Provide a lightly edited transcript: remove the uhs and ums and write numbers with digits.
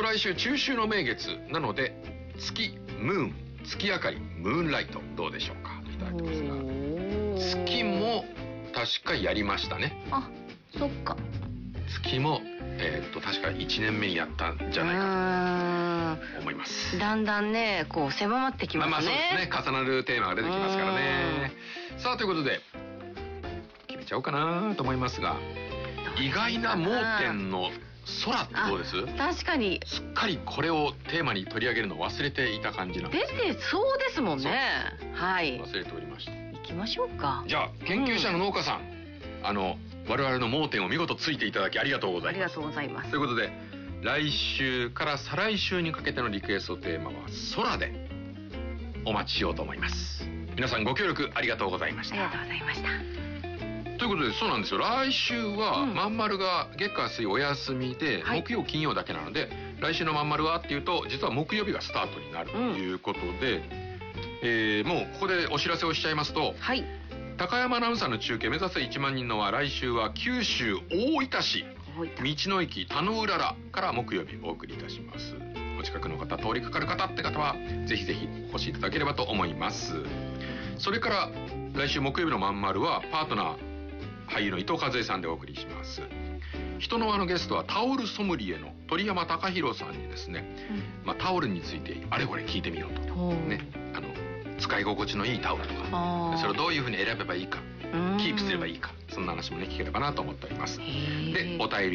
来週中秋の名月なので月明かりムーンライトどうでしょうかといただいてますが、月も確かやりましたね。 あ、そっか。 月も確か1年目にやったんじゃないかと思います。 だんだんねこう狭まってきますね。 そうですね、重なるテーマが出てきますからね。さあということで決めちゃおうかなと思いますが、意外な盲点の空ってどうです？ 確かにすっかりこれをテーマに取り上げるのを忘れていた感じなんです。 出てそうですもんね。はい、 忘れておりました。 行きましょうか。 じゃあ研究者の農家さん、我々の盲点を見事ついていただきありがとうございます。 ありがとうございます。 ということで来週から再来週にかけてのリクエストテーマは空でお待ちしようと思います。皆さんご協力ありがとうございました。 ありがとうございました。 ということで、そうなんですよ。来週はまんまるが月火水お休みで、木曜金曜だけなので、来週のまんまるはっていうと実は木曜日がスタートになるということで、もうここでお知らせをしちゃいますと、 はい、 高山アナウンサーの中継目指せ1万人のは来週は九州大分市道の駅田野うららから木曜日お送りいたします。お近くの方、通りかかる方って方はぜひぜひお越しいただければと思います。それから来週木曜日のまんまるはパートナー俳優の伊藤和恵さんでお送りします。人の輪のゲストはタオルソムリエの鳥山貴弘さんにですね、タオルについてあれこれ聞いてみようと、ね、使い心地のいいタオルとか、それをどういうふうに選べばいいか、キープすればいいか、そんな話もね聞ければなと思っております。で、お便り